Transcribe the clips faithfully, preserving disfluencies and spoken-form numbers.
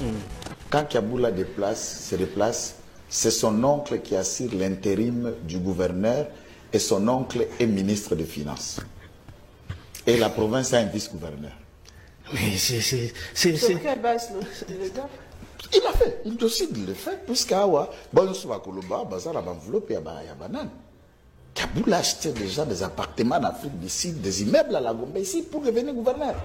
Mm. Quand Kaboula déplace, se déplace, c'est son oncle qui assure l'intérim du gouverneur et son oncle est ministre des Finances. Et la province a un vice-gouverneur. Mais c'est... Sur quelle base le gars? Il a fait, il décide de le faire, puisqu'Awa, bon, on se va Koloba, Bazar, enveloppe, il y a banane. Kaboula achetait déjà des appartements en Afrique du Sud, des immeubles à la Gombe ici pour devenir gouverneur.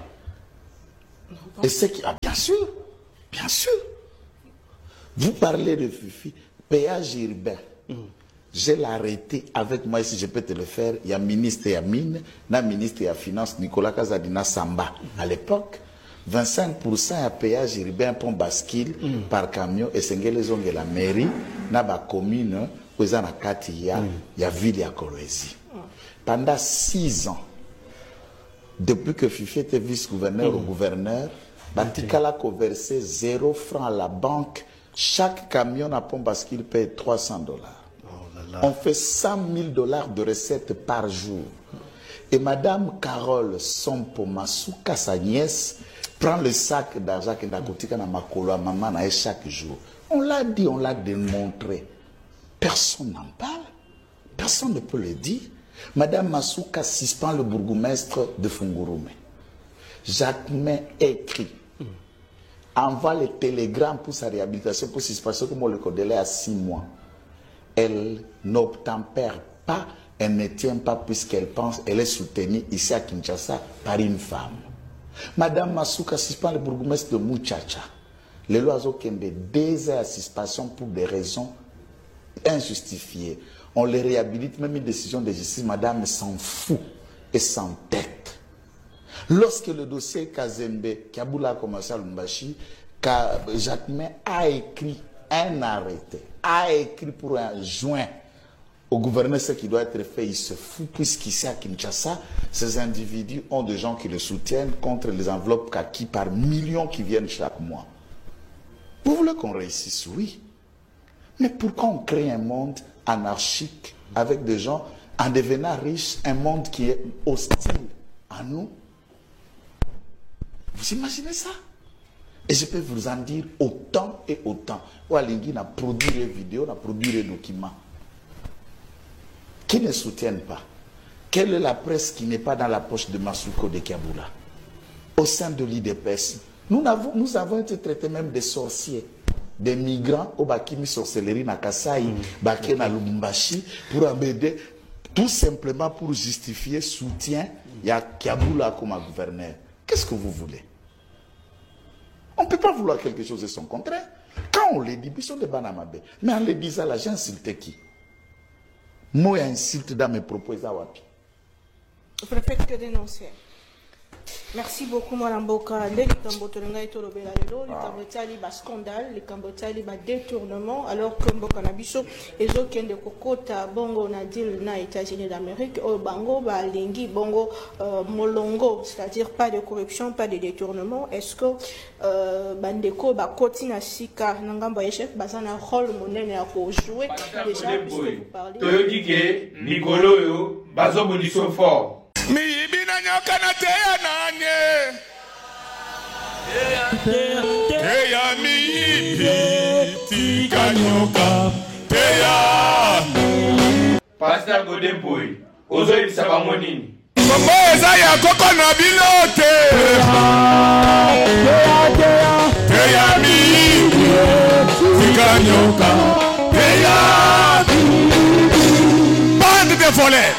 Et c'est qui, ah, bien sûr, bien sûr. Vous parlez de Fifi, péage urbain. Mm. Je l'ai arrêté avec moi, si je peux te le faire. Il y a ministre et mine, na ministre et finance, Nicolas Kazadina Samba. À l'époque, vingt-cinq pour cent à péage urbain pont bascule mm. par camion et c'est les la mairie, na ba commune, où il y a il y a ville à Kolwezi. Pendant six ans, depuis que Fifi était vice-gouverneur mm. ou gouverneur, Batikala a versé zéro franc à la banque. Chaque camion à pont bascule paye trois cents dollars. On fait cent mille dollars de recettes par jour. Et Madame Carole Sompo Masuka, sa nièce, prend le sac d'argent qu'elle a coûté à Makolo à maman chaque jour. On l'a dit, on l'a démontré. Personne n'en parle. Personne ne peut le dire. Madame Masuka suspend le bourgmestre de Fungurume. Jacquemin écrit. Envoie les télégrammes pour sa réhabilitation, pour suspension, comme on le connaît à six mois. Elle n'obtempère pas, elle ne tient pas puisqu'elle pense, elle est soutenue ici à Kinshasa par une femme. Madame Masuka suspend le bourgmestre de Mouchacha. Les lois ont deux heures à suspension pour des raisons injustifiées. On les réhabilite, même une décision de justice, madame s'en fout et s'entête. Lorsque le dossier Kazembe, Kaboula a commencé à Lumbashi, Jacquemin a écrit un arrêté, a écrit pour un joint au gouverneur ce qui doit être fait, il se fout, puisqu'ici à Kinshasa, ces individus ont des gens qui le soutiennent contre les enveloppes kaki par millions qui viennent chaque mois. Vous voulez qu'on réussisse? Oui. Mais pourquoi on crée un monde anarchique avec des gens en devenant riches, un monde qui est hostile à nous? Vous imaginez ça? Et je peux vous en dire autant et autant. Oualingi a produit des vidéos, a produit des documents qui ne soutiennent pas. Quelle est la presse qui n'est pas dans la poche de Masuko de Kaboula? Au sein de l'I D P S, nous avons, nous avons été traités même des sorciers, des migrants au Bakimi sorcellerie na Kasai, mm. Baké na Lubumbashi, pour amener, tout simplement pour justifier soutien, il y a Kaboula comme gouverneur. Qu'est-ce que vous voulez? On ne peut pas vouloir quelque chose de son contraire. Quand on le dit, ils sont des banamabé. Mais en le disant, là, j'ai insulté qui? Moi, insulte dans mes propos, Zawapi. Vous ne faites que dénoncer. Merci beaucoup, Mme Boka. Les Cambotolanga et Tolobela, les Cambotali, bas scandale, les Cambotali, bas détournement, alors que Mboka Nabiso, et aucun de Kokota, Bongo, Nadil, na États-Unis d'Amérique, au Bango, ba Lingi, Bongo, euh, Molongo, c'est-à-dire pas de corruption, pas de détournement. Est-ce que euh, Bandeko, ba Kotina Sika, Nangamba Echef, Bazana rôle monnaie à jouer déjà, puisque vous parlez. Toyodike, Nicolo, yo, Bazo Boniso fort. Mi ibina nyoka na teya nanye teya mi ibi tika nyoka teya Pasteur Godempoy, ozo ibisa bango nini? Mambo eza ya koko na bilote teya mi ibi tika nyoka teya bande de volets.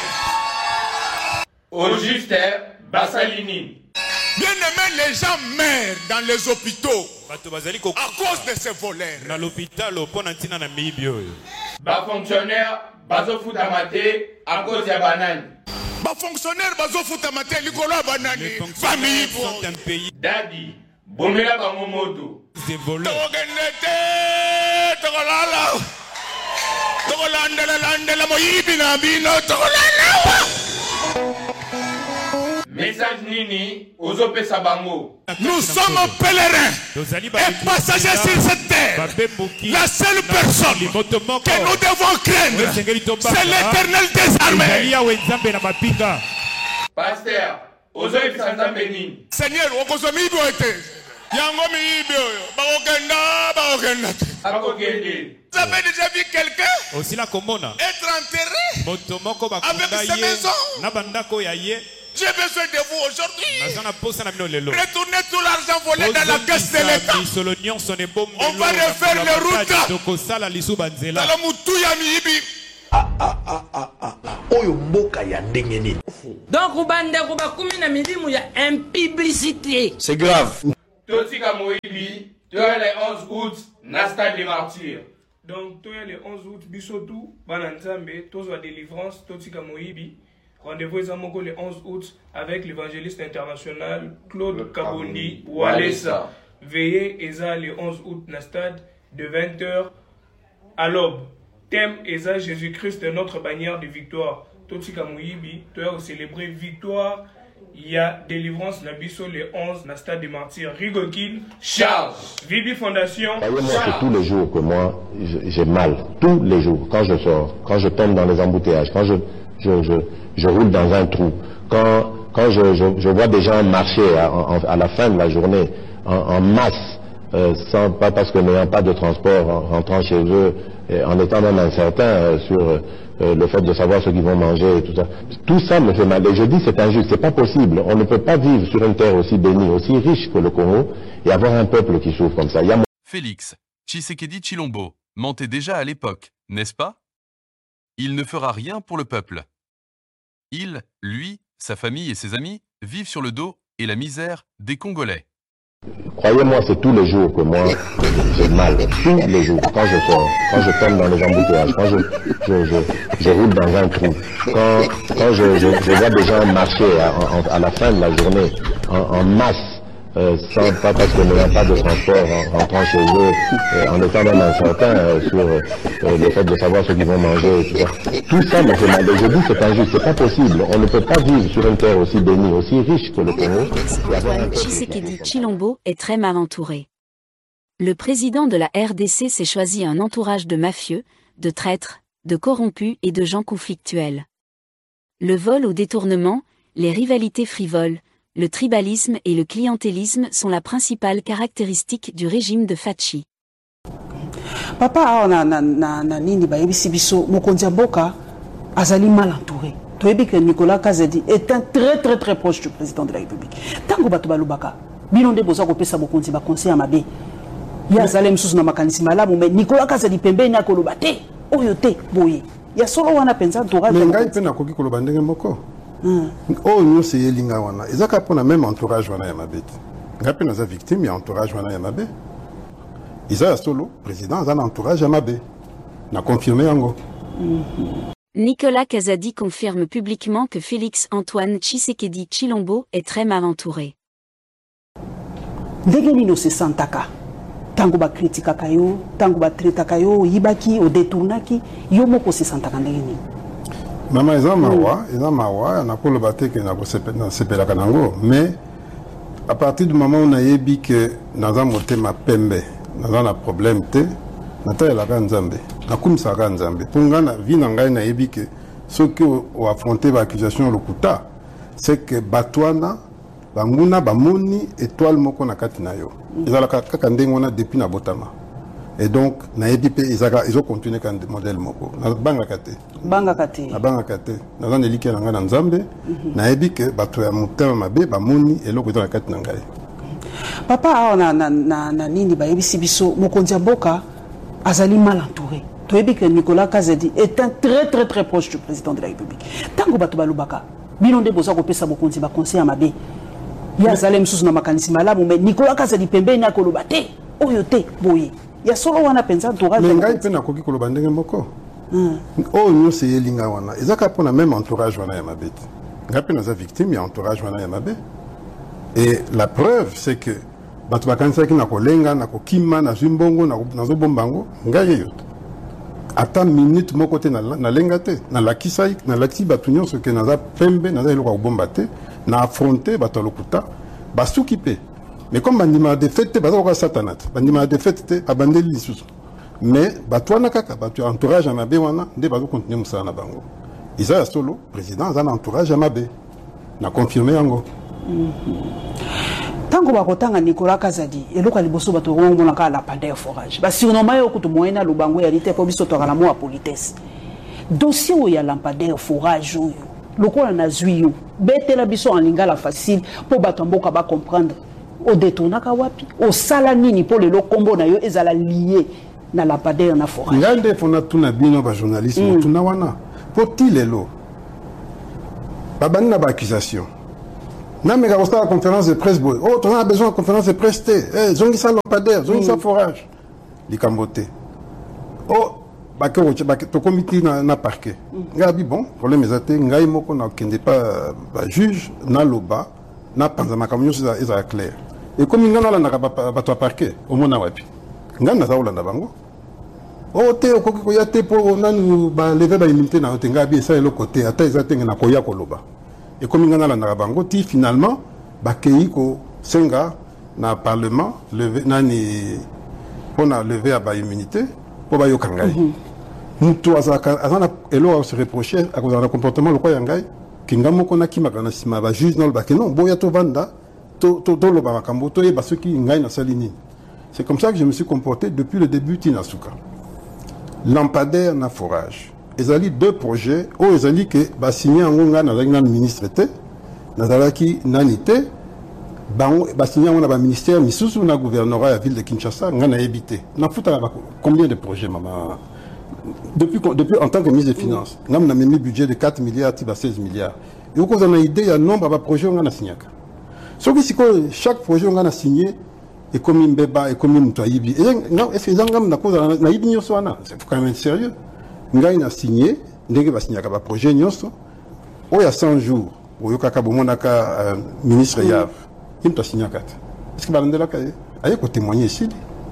Au juste, Bassalini. Bien aimé, les gens meurent dans les hôpitaux à cause de ces voleurs. Dans l'hôpital, au pont d'Antina na Mibio. Bas fonctionnaire, bazo foutamate à cause de banane. Bas fonctionnaire, bazo foutamate likolo banane. Famille sont un pays. Daddy, bomela bangomoto. Des voleurs. Togenete, togolala. Togolanda la landa la moyibi na bino togolala. Message Nini, Ozope Sabango. Nous sommes pèlerins et passagers sur cette terre. La seule personne que nous devons craindre, c'est l'Éternel des armées. Pasteur, Ozope Sanzambeni. Seigneur, Okozomi Boete. Yango miibi oyo. Bakokenda, bakokenda. Akokende. Vous avez déjà vu quelqu'un Aussi la komona. être enterré Motomoko avec sa maison? Nabandako ya ye. J'ai besoin de vous aujourd'hui. Nazana posa na bino lelo. Retournez tout l'argent volé dans la caisse de l'État. On va refaire les routes. Tokosala lisu banzela. Dans le mutuya miibi. Ah ah ah ah ah ah. Oyo mboka ya ndenge nini. Donc ubande kuba kumi na milimu ya impiblicité. C'est grave. Totika Moïbi, toi le onze août, Nasta des martyrs. Donc toi le onze août, bisotu, bananzambe, tozo délivrance, Totika Moïbi. Rendez-vous le onze août avec l'évangéliste international Claude Kabondi Walesa. Veillez Eza le onze août na stade de vingt heures à l'aube. Thème Eza Jésus-Christ est notre bannière de victoire. Totika Moïbi, toi célébrer victoire. Il y a délivrance na biso le onze na stade des martyrs. Rigokin, Charles. Vibi Fondation. Voyez-moi, c'est tous les jours que moi j'ai mal. Tous les jours. Quand je sors, quand je tombe dans les embouteillages, quand je, je, je, je roule dans un trou, quand, quand je, je, je vois des gens marcher à, à la fin de la journée en, en masse, euh, sans, pas parce que n'ayant pas de transport, en rentrant chez eux, et en étant même incertain euh, sur euh, le fait de savoir ce qu'ils vont manger et tout ça. Tout ça me fait mal. Et je dis c'est injuste, c'est pas possible. On ne peut pas vivre sur une terre aussi bénie, aussi riche que le Congo et avoir un peuple qui souffre comme ça. Il y a... Félix Tshisekedi Tshilombo mentait déjà à l'époque, n'est-ce pas? Il ne fera rien pour le peuple. Il, lui, sa famille et ses amis vivent sur le dos et la misère des Congolais. Croyez-moi, c'est tous les jours que moi j'ai mal. Tous les jours, quand je sors, quand je tombe dans les embouteillages, quand je, je, je, je roule dans un trou, quand, quand je, je, je vois des gens marcher à, à, à la fin de la journée en, en masse, euh, sans, pas parce que n'ayant pas de transport, en rentrant chez eux, euh, en étant même incertain euh, sur euh, le fait de savoir ce qu'ils vont manger et tout ça. Tout ça me fait mal. Et je dis c'est injuste, c'est pas possible. On ne peut pas vivre sur une terre aussi bénie, aussi riche que le Congo. Antoine Tshisekedi Tshilombo est très mal entouré. Le président de la R D C s'est choisi un entourage de mafieux, de traîtres, de corrompus et de gens conflictuels. Le vol au détournement, les rivalités frivoles, le tribalisme et le clientélisme sont la principale caractéristique du régime de Fachi. Papa, na na na na nini ba yebisi biso mokonzi mboka azali mal entouré. Toyebi que Nicolas Kazadi est un très très très proche du président de la République. Tango bato balubaka, bilonde boza ko pesa mokonzi ba conseil amabe. Ya zalem susu na makanisi malamu mais Nicolas Kazadi pembeni akoloba te, oyo te boye. Ya solo wana penza entourage. Mais ngai pe na koki koloba ndenge moko. Oh nous c'est Elinga wana. Ezaka pona même entourage wana ya mabeti. Ngai pe naza victime ya entourage wana ya mabe. Isa solo président a un entourage ya mabe. Na confirmé yango. Nicolas Kazadi confirme publiquement que Félix Antoine Tshisekedi Tshilombo est très mal entouré. Ndenge se santaka. Tango ba kritika kayo, tango ba treta kayo, yibaki o détournaki, yo moko se santaka ndenge nini. Mama eza mawa, eza mawa, na kolo bateke na ko sepela kanango, mais à partir du moment où on a yebi que naza motema pembe, naza na problème te, nata la kanzambe, na kumisa kanzambe. Ponga na vie na ngai na yebi que ceux qui ont affronté l'accusation lokuta, c'est que batwana banguna bamoni étoile moko na kati na yo. Ezala kaka ndenge wana depuis na botama. Et donc na yebi pe ezaka ils ont continué kan modèle moko. Na banga kate. Banga kate. Na banga kate. Na zan eliki na nga na nzambe, na yebi que bato ya mutema mabe bamoni eloko ezala kati na ngai. Papa na na na na nini ba yebisi biso mokonzi mboka azali mal entouré. Toyebi que Nicolas Kazadi est un très très très proche du président de la République. Tango bato balubaka, bilonde boza ko pesa mokonzi ba conseil amabe. Ya zalem susu na makanisi malamu mais Nicolas Kazadi pembeni akoloba te, oyo te boye. Ya solo wana penza entourage. Mais ngai pe na koki koloba ndenge moko. Oh nous c'est Elinga wana. Ezaka pona même entourage wana ya mabeti. Ngai pe naza victime ya entourage wana ya mabe. Et la preuve c'est que bato bakanisa ki na kolenga na kokima na zimbongo na nazo bombango ngai yoto. Ata minute moko te na na lenga te na lakisa na lakisi bato nyonso ke naza pembe naza eloko bomba te na affronter bato lokuta basuki pe. Mais comme bandima de fête baza ko satanat bandima de fête abandeli lisusu. Mais bato wana kaka bato entourage na mabe wana nde bazo continuer musala na bango. Isa solo président za na entourage na mabe. Na confirmer yango. tango bakotanga Nicolas Kazadi eloko liboso bato ngomona ka lampadaire forage ba surnommé yo kutu moyena lubango ya lite po biso to kala mo politesse dossier où ya lampadaire forage yo lokola na zuyo betela biso en lingala facile po bato mboka ba comprendre o détournaka wapi o sala nini po le lokombo na yo ezala lié na lampadaire na forage ngande fona tuna bino ba journalisme mm. tuna wana poti lelo babani na ba accusation na mega la conférence de presse boy oh on a besoin de conférence de presse té eh zongi sa lampadaire zongi sa forage li kambote oh ba ke ba to comité na na parquet ngabi bon problème ezate ngai moko na kende pas ba juge na loba na panza makamyo za eza clair et comme ngana la na ba to parquet au mona wapi ngana za ulanda bango oh te ko ko ya te po nanu ba lever ba immunité na te ngabi ça le côté ata ezate na ko ya ko loba et comme ngana la na bango ti finalement ba kei ko senga na parlement lever nani on a levé à ba immunité pour ba yo kangai mutu azaka azana elo se reprocher à cause d'un comportement le quoi yangai kingamo kona kimaka na sima ba juge non ba que non boya to vanda to to to lo ba makambo to e ba ceux qui ngai na salini. C'est comme ça que je me suis comporté depuis le début Tinasuka. Lampadaire na forage. Ezali deux projets o ezali que ba signé ngonga na na ministre té na dalaki nanité ba ba signé na ba ministère misusu na gouvernorat ya ville de Kinshasa ngana éviter. Na futa combien de projets maman Depuis, depuis en tant que ministre des Finances, nous avons mis un budget de quatre milliards à seize milliards. Et vous avez une idée, il y a un nombre de projets qu'on a signé. Sauf que chaque projet qu'on a signé est comme un bébé, est comme un toibi. Est-ce que vous avez une idée? C'est quand même sérieux. Nous avons signé, nous avons signé un projet, il y a cent jours, il y a un ministre Yav, il a signé un quatre. Est-ce que vous avez un témoigner ici?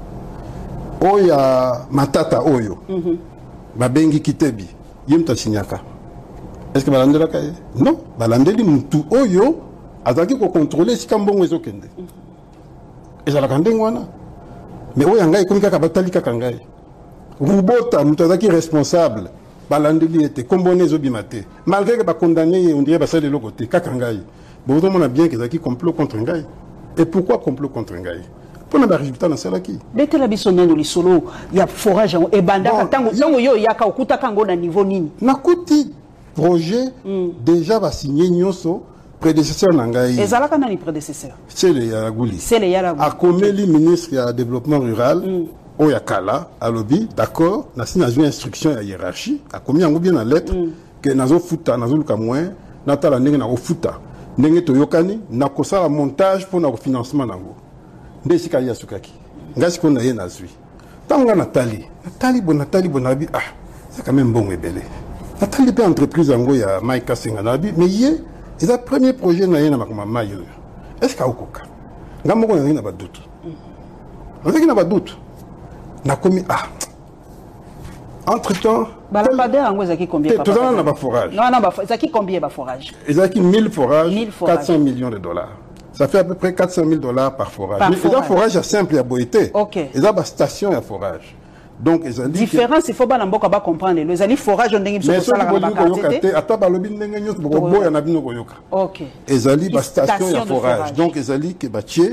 Il y a Matata Oyo. Babengi Kitebi, yemta signaka. Est-ce que balandela kaye? Non, balandeli mutu oyo azaki ko contrôler si kambongo ezokende. Ezala kandengo wana. Mais oyo ngai komika ka batali ka ngai. Rubota mutu azaki responsable. Balandeli était combonné zobimate. Malgré que ba condamné on dirait ba sale le côté ka ngai. Bon on a bien que ezaki complot contre ngai. Et pourquoi complot contre ngai? Pour le résultat dans celle qui. Dès la bisonne de l'isolo, il y a forage et banda. Tango tango yo ya ka okuta kango na niveau nini. Na kuti projet déjà va signer nyoso prédécesseur nangai. Ezalaka nani prédécesseur? C'est le Yaraguli. C'est le Yaraguli. A komeli ministre ya développement rural o ya kala a lobby d'accord na signé une instruction ya hiérarchie a komi yango bien na lettre que nazo futa nazo luka moins na tala ndenge na ko futa ndenge to yokani na ko sala montage pour na financement nango. Ndesi kaya sukaki ngasi ko na ye nazwi tanga Nathalie Nathalie bon Nathalie bon abi ah c'est quand même bon ebele Nathalie pe entreprise ngo ya Mike Senga na abi mais ye c'est le premier projet na ye na makoma mayo est-ce ka okoka ngamo ko na ba doute on na ba doute na komi ah entre temps balambadeur ngo ezaki combien papa tout na ba forage non non ba ezaki combien ba forage ezaki mille forages quatre cents millions de dollars. Ça fait à peu près quatre cent mille dollars par forage. Par forage. Il y a forage à simple et à boité. Ok. Il y a une station à forage. Donc, ils ont dit. Différence, il faut pas n'importe quoi comprendre. Les alliés forage, on dit que c'est ça. Ok. Ils ont dit une station à forage. Donc, ils ont dit que bâtier,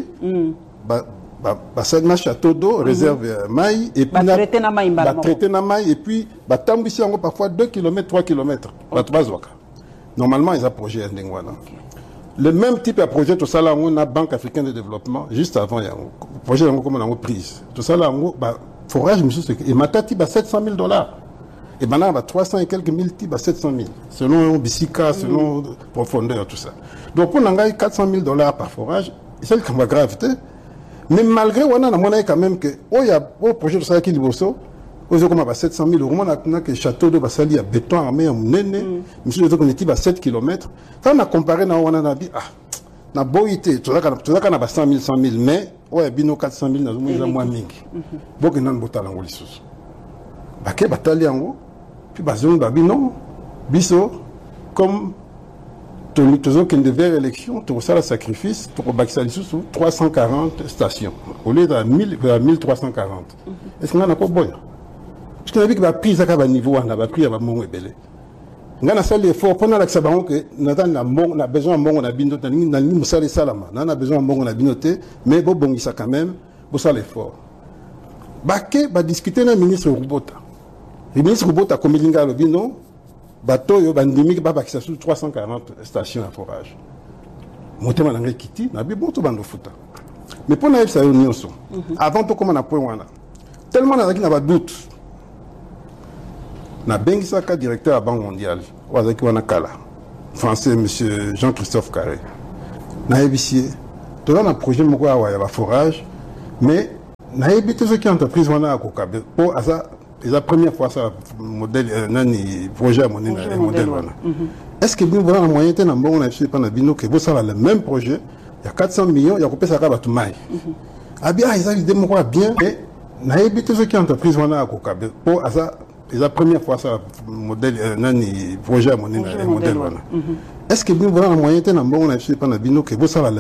bah, château d'eau, réserve maï, et puis, traiter na maï, traiter na maï, et puis, bah, tambissi parfois deux kilomètres, trois kilomètres. Normalement, ils ont projet à Ndengwana. Le même type de projet, tout ça là, on a Banque africaine de développement, juste avant, il y a un projet comme on a prise. Tout ça là, on a forage, et Matati, bah, sept cent mille dollars. Et maintenant, bah, trois cents et quelques mille, bah, sept cent mille. Selon Bissika, selon mm. profondeur, tout ça. Donc, on a quatre cent mille dollars par forage, et c'est le cas grave. Mais malgré, on a quand même que, oh, il y a un projet de ça qui est liboso, aux comme à sept cent mille euros, on a que château de Bassali à béton armé à Mounene, monsieur de qu'on à sept kilomètres. Quand on a comparé, on a dit, ah, na boité, tout ça, tout ça, on a cent mille, cent mille, mais, ouais, bino quatre cent mille, on a moins mingi. Beaucoup n'en botal en Golissus. Baké batali en haut, puis bazon babino, biso, comme, tout qui devait élection, tout ça, le sacrifice, pour Baksali sous trois cent quarante stations, au lieu de mille trois cent quarante. Est-ce qu'on a encore bon? Parce qu'on a vu que la prise à un niveau, on a pris à mon ébélé. ngana sali effort pendant la sabaron que natan na mbongo na besoin mbongo na bino tani na ni musali salama na na besoin mbongo na bino te mais bo bongisa quand même bo sala effort baké ba discuter na ministre Rubota le ministre Rubota comme linga lo bino bato yo bandimi ba bakisa sur trois cent quarante stations à forage motema na ngekiti na bi bon to bando futa mais pour na yebisa yo nyonso avant to comme na point wana tellement na na ba doute na bengisaka directeur à Banque mondiale wazaki wana kala français monsieur Jean-Christophe Carré na yebisi to na projet moko awa ya ba forage mais na yebite ce qui entreprise wana akokabe pour asa la première fois ça modèle nani projet à mon modèle wana est-ce que vous voyez la moyenne na mbongo na fisi pana bino que vous ça le même projet il y a quatre cents millions il y a kopesa ka batu mai abia ils a l'idée moko bien et na yebite ce qui entreprise wana akokabe pour asa la première fois ça modèle nani projet à mon modèle wana est-ce que vous voyez la moyenne na mbongo na fisi pana bino que vous ça